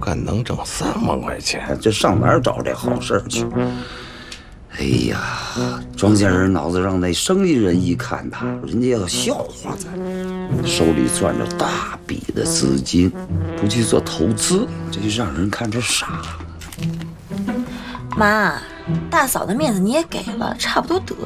干能挣3万块钱， 这上哪儿找这好事去？哎呀，庄稼人脑子让那生意人一看他，人家要笑话咱，手里攥着大笔的资金，不去做投资，这就让人看着傻。 妈，大嫂的面子你也给了，差不多得